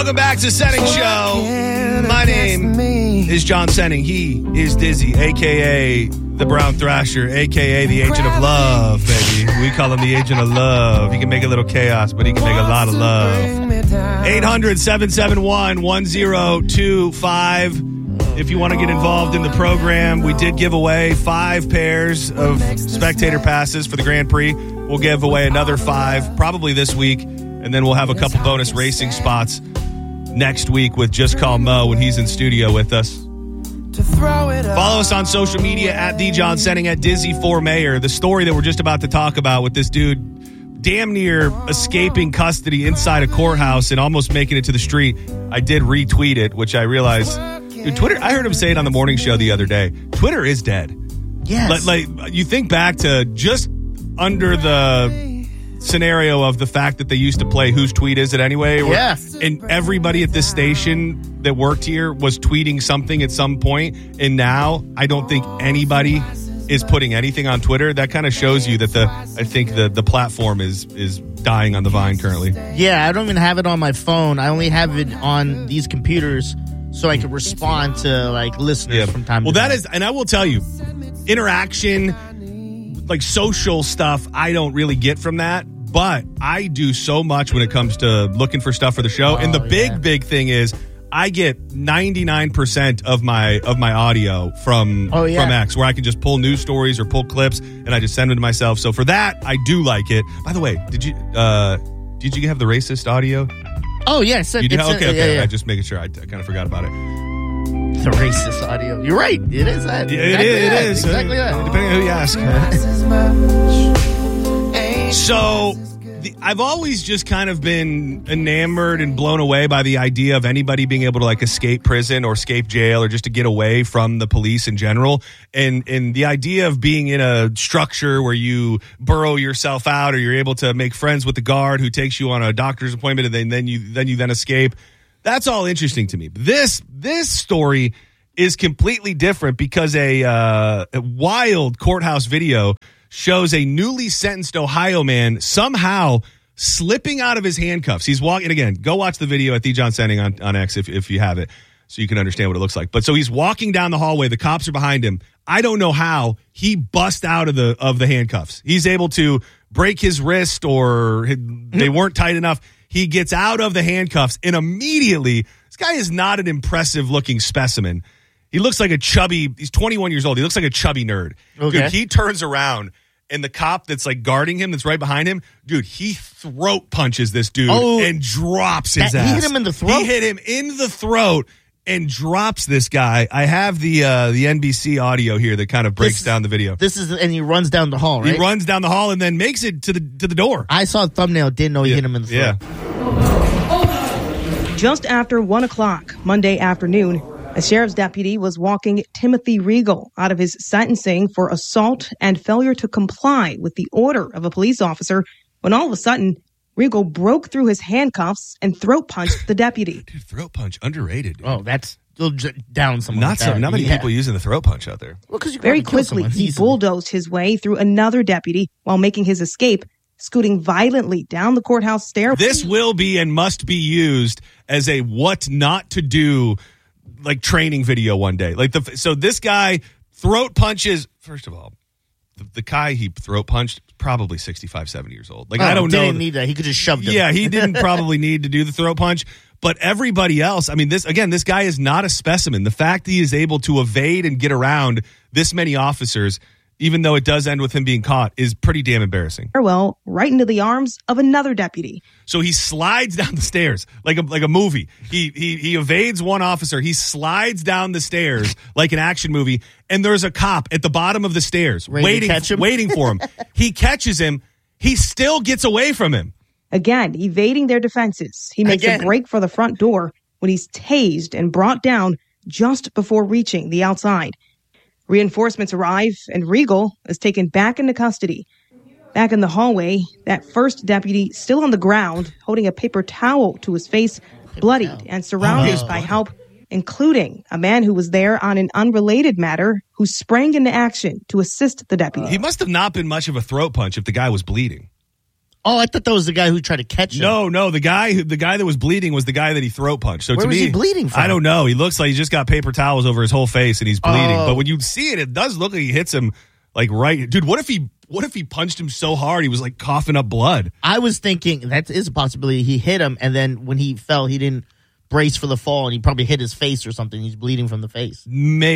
Welcome back to Senning Show. My name is John Senning. He is Dizzy, a.k.a. the Brown Thrasher, a.k.a. the Agent of Love, baby. We call him the Agent of Love. He can make a little chaos, but he can make a lot of love. 800-771-1025. If you want to get involved in the program, we did give away 5 pairs of spectator passes for the Grand Prix. We'll give away another 5 probably this week, and then we'll have a couple bonus racing spots next week with Just Call Mo when he's in studio with us. Follow us on social media at @TheJohnSenning, at Dizzy4Mayor. The story that we're just about to talk about with this dude damn near escaping custody inside a courthouse and almost making it to the street. I did retweet it, which I realized, dude, Twitter, I heard him say it on the morning show the other day. Twitter is dead. Yes. Like you think back to just under the scenario of the fact that they used to play Whose Tweet Is It Anyway? Yeah. And everybody at this station that worked here was tweeting something at some point, and now I don't think anybody is putting anything on Twitter. That kind of shows you that I think the platform is dying on the vine currently. Yeah, I don't even have it on my phone. I only have it on these computers so I can respond to like listeners from time to time. Well, that is, and I will tell you, interaction, like social stuff, I don't really get from that. But I do so much when it comes to looking for stuff for the show. And the big thing is I get 99% of my audio from X, where I can just pull news stories or pull clips and I just send them to myself. So for that, I do like it. By the way, did you have the racist audio? Oh, yes. You did? Okay. Yeah. I just making sure. I kind of forgot about it. The racist audio. You're right. It is that. Yeah, it is. Exactly that. Depending on who you ask. So I've always just kind of been enamored and blown away by the idea of anybody being able to like escape prison or escape jail or just to get away from the police in general. And the idea of being in a structure where you burrow yourself out or you're able to make friends with the guard who takes you on a doctor's appointment and then you escape. That's all interesting to me. This story is completely different because a wild courthouse video shows a newly sentenced Ohio man somehow slipping out of his handcuffs. He's walking, and again, go watch the video at TheJohnSenning on X if you have it, so you can understand what it looks like. But so he's walking down the hallway. The cops are behind him. I don't know how he bust out of the handcuffs. He's able to break his wrist, or they weren't tight enough. He gets out of the handcuffs, and immediately, this guy is not an impressive looking specimen. He looks like he's 21 years old. He looks like a chubby nerd. Okay. Dude, he turns around. And the cop that's like guarding him, that's right behind him, dude, he throat punches this dude and drops his ass. He hit him in the throat? He hit him in the throat and drops this guy. I have the NBC audio here that kind of breaks down the video. And he runs down the hall, right? He runs down the hall and then makes it to the door. I saw a thumbnail, didn't know he hit him in the throat. Yeah. Just after 1 o'clock Monday afternoon, a sheriff's deputy was walking Timothy Regal out of his sentencing for assault and failure to comply with the order of a police officer when all of a sudden, Regal broke through his handcuffs and throat punched the deputy. Dude, throat punch, underrated. Dude. Oh, that's down someone. Not many people using the throat punch out there. Well, because very quickly, he bulldozed his way through another deputy while making his escape, scooting violently down the courthouse stairway. This will be and must be used as a what not to do like training video one day. So this guy throat punches. First of all, the guy he throat punched probably 65, 70 years old. I don't know. He didn't need that. He could just shove him. Yeah, he didn't probably need to do the throat punch. But everybody else, I mean, this guy is not a specimen. The fact that he is able to evade and get around this many officers, even though it does end with him being caught, is pretty damn embarrassing. Well, right into the arms of another deputy. So he slides down the stairs like a movie. He evades one officer. He slides down the stairs like an action movie, and there's a cop at the bottom of the stairs waiting for him. He catches him. He still gets away from him. Again, evading their defenses. He makes a break for the front door when he's tased and brought down just before reaching the outside. Reinforcements arrive, and Regal is taken back into custody. Back in the hallway, that first deputy still on the ground, holding a paper towel to his face, bloodied and surrounded by help, including a man who was there on an unrelated matter who sprang into action to assist the deputy. He must have not been much of a throat punch if the guy was bleeding. Oh, I thought that was the guy who tried to catch him. No, the guy that was bleeding was the guy that he throat punched. So Where to was me, he bleeding from? I don't know. He looks like he just got paper towels over his whole face and he's bleeding. Oh. But when you see it, it does look like he hits him like right. Dude, what if he punched him so hard he was like coughing up blood? I was thinking that is a possibility. He hit him, and then when he fell, he didn't brace for the fall, and he probably hit his face or something. He's bleeding from the face.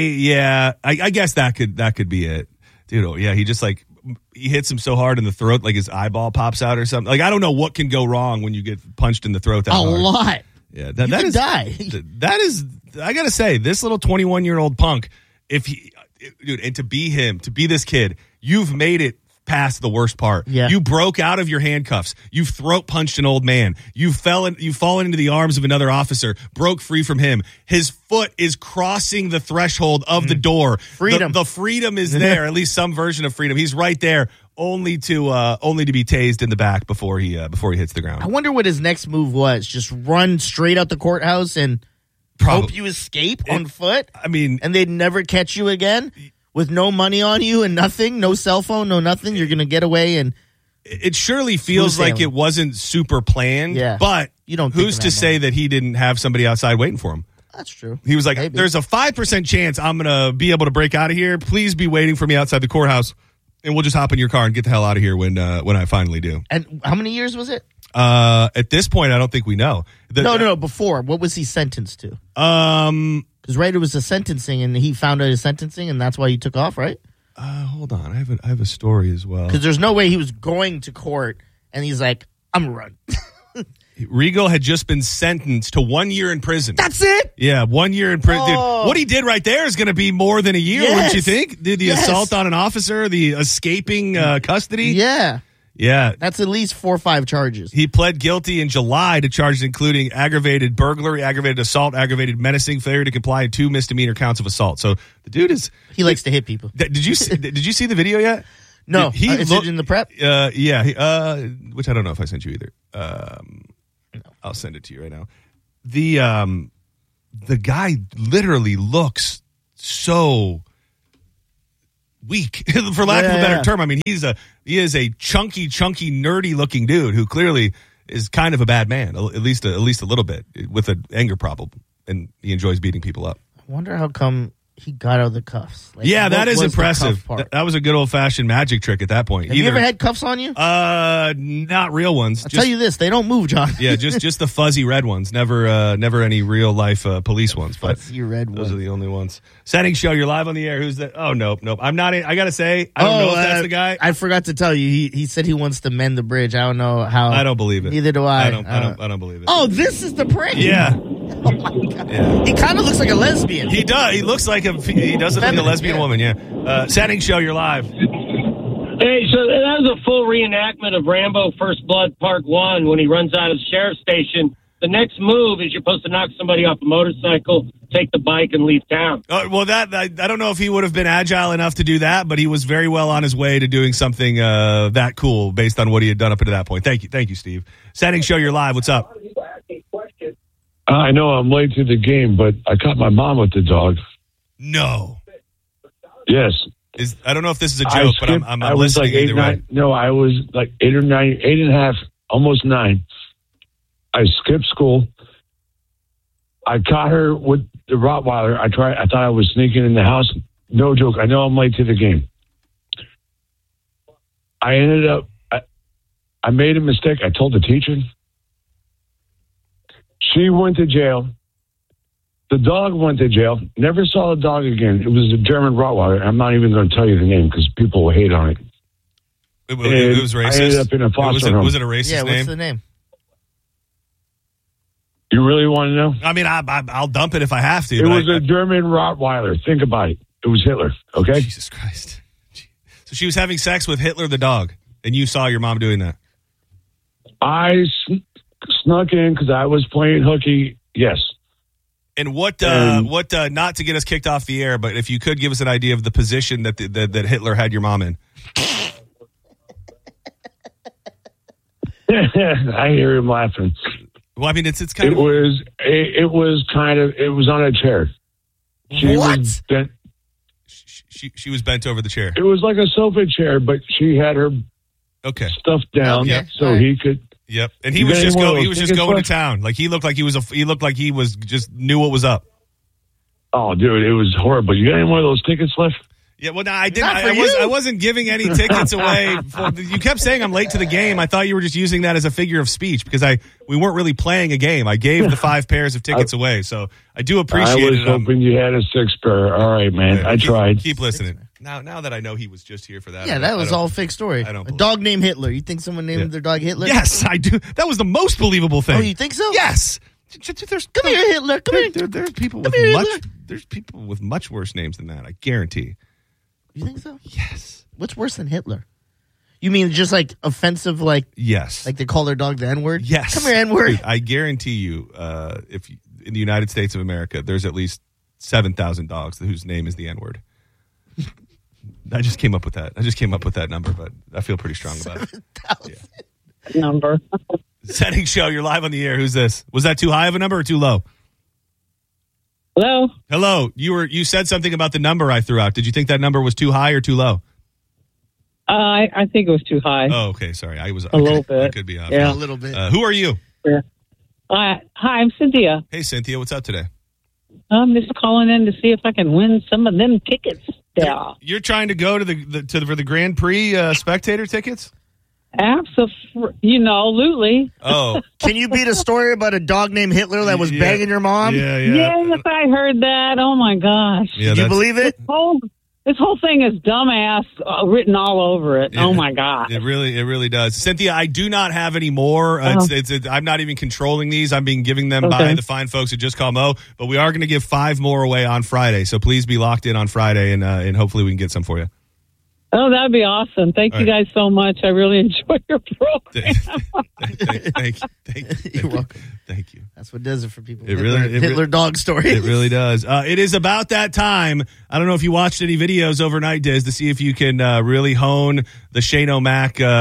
I guess that could be it, dude. Oh, yeah, he just like he hits him so hard in the throat, like his eyeball pops out or something. Like I don't know what can go wrong when you get punched in the throat that hard. A lot. Yeah, You that could is die. That is, I gotta say, this little 21-year-old punk. Dude, and to be him, to be this kid, you've made it past the worst part. Yeah. You broke out of your handcuffs. You've throat punched an old man. You've fallen into the arms of another officer, broke free from him. His foot is crossing the threshold of the door. Freedom. The freedom is there, at least some version of freedom. He's right there, only to be tased in the back before he hits the ground. I wonder what his next move was. Just run straight out the courthouse and hope you escape on foot? I mean, and they'd never catch you again? With no money on you and nothing, no cell phone, no nothing, you're going to get away and... It surely feels like it wasn't super planned, but you don't who's to say that he didn't have somebody outside waiting for him? That's true. He was like, Maybe. there's a 5% chance I'm going to be able to break out of here. Please be waiting for me outside the courthouse, and we'll just hop in your car and get the hell out of here when I finally do. And how many years was it? At this point, I don't think we know. No, before. What was he sentenced to? Because it was a sentencing, and he found out his sentencing, and that's why he took off, right? Hold on, I have a story as well. Because there's no way he was going to court, and he's like, I'm going to run. Regal had just been sentenced to 1 year in prison. That's it? Yeah, 1 year in prison. Oh. Dude, what he did right there is going to be more than a year, wouldn't you think? The assault on an officer, the escaping custody. Yeah. Yeah. That's at least 4 or 5 charges. He pled guilty in July to charges including aggravated burglary, aggravated assault, aggravated menacing, failure to comply, and 2 misdemeanor counts of assault. So the dude is... He likes to hit people. Did you see the video yet? No. Is it in the prep? Yeah. Which I don't know if I sent you either. No. I'll send it to you right now. The guy literally looks so weak, for lack of a better term. I mean, he is a chunky, nerdy looking dude who clearly is kind of a bad man, at least a little bit, with an anger problem, and he enjoys beating people up. I wonder how come he got out of the cuffs. That is impressive. That was a good old fashioned magic trick at that point. Have you ever had cuffs on you? Not real ones. I'll tell you this, they don't move, John. Yeah, just the fuzzy red ones. Never any real life police ones. But fuzzy red ones. Those are the only ones. Setting show, you're live on the air. Who's that? Oh, nope. I'm not. I gotta say, I don't know if that's the guy. I forgot to tell you. He said he wants to mend the bridge. I don't know how. I don't believe it. Neither do I. I don't believe it. Oh, this is the prick. Yeah. Oh my God. Yeah. He kind of looks like a lesbian. He does. He looks like he does look like a lesbian woman. Yeah. Setting show, you're live. Hey, so that was a full reenactment of Rambo First Blood Part 1 when he runs out of the sheriff's station. The next move is you're supposed to knock somebody off a motorcycle, take the bike, and leave town. Well, I don't know if he would have been agile enough to do that, but he was very well on his way to doing something that cool based on what he had done up until that point. Thank you, Steve. Setting show, you're live. What's up? I know I'm late to the game, but I caught my mom with the dog. No. Yes. I don't know if this is a joke, but I'm listening either way. No, I was like 8 or 9, 8.5, almost 9. I skipped school. I caught her with the Rottweiler. I thought I was sneaking in the house. No joke. I know I'm late to the game. I ended up, I made a mistake. I told the teacher. She went to jail. The dog went to jail. Never saw the dog again. It was a German Rottweiler. I'm not even going to tell you the name because people will hate on it. It was racist. I ended up in a foster home. Was it a racist name? Yeah, what's the name? You really want to know? I mean, I'll dump it if I have to. It was a German Rottweiler. Think about it. It was Hitler, okay? Jesus Christ. So she was having sex with Hitler the dog, and you saw your mom doing that? I snuck in because I was playing hooky, yes. And what not to get us kicked off the air, but if you could give us an idea of the position that that Hitler had your mom in. I hear him laughing. Well, I mean, it's kind of... It was on a chair. She was bent. She was bent over the chair. It was like a sofa chair, but she had her Okay. stuff down Okay. so All right. he could. Yep. And he You was got just any more of he those was just tickets going left? to town. Like he looked like he was just knew what was up. Oh, dude, it was horrible. You got any more of those tickets left? Yeah, well, no, I didn't. Not for I you. wasn't giving any tickets away. You kept saying I'm late to the game. I thought you were just using that as a figure of speech because we weren't really playing a game. I gave the 5 pairs of tickets away, so I do appreciate I was it. hoping you had a 6 pair. All right, man. I tried. Keep listening. Now that I know he was just here for that. Yeah, that was all a fake story. I don't A believe dog named Hitler. You think someone named their dog Hitler? Yes, I do. That was the most believable thing. Oh, you think so? Yes. Come here, Hitler. Come here. There's people with here, much. Hitler. There's people with much worse names than that. I guarantee. You think so? Yes. What's worse than Hitler? You mean just like offensive, like Yes. they call their dog the N-word? Yes. Come here, N-word. I guarantee you, if you, in the United States of America, there's at least 7,000 dogs whose name is the N-word. I just came up with that number, but I feel pretty strong about it. Number. Setting show, you're live on the air. Who's this? Was that too high of a number or too low? Hello. Hello. You said something about the number I threw out. Did you think that number was too high or too low? I think it was too high. Oh, okay. Sorry. I was A little bit. I could be off. Yeah. A little bit. Who are you? Hi, I'm Cynthia. Hey, Cynthia. What's up today? I'm just calling in to see if I can win some of them tickets. Yeah. You're trying to go to for the Grand Prix spectator tickets? Absolutely. Oh, Can you beat a story about a dog named Hitler that was Yeah. banging your mom? yeah. Yes, I heard that. Oh my gosh. Yeah, Did you that's- believe it? This whole thing is dumbass written all over it. Yeah. Oh my god. It really does. Cynthia, I do not have any more. I'm not even controlling these. I'm being giving them by Okay. the fine folks who just call Mo. But we are going to give 5 more away on Friday. So please be locked in on Friday, and hopefully we can get some for you. Oh, that'd be awesome. Thank All you right. guys so much. I really enjoy your program. Thank you. You're welcome. Thank you. That's what does it for people. It really- Hitler dog story. It really does. It is about that time. I don't know if you watched any videos overnight, Diz, to see if you can really hone the Shane O'Mac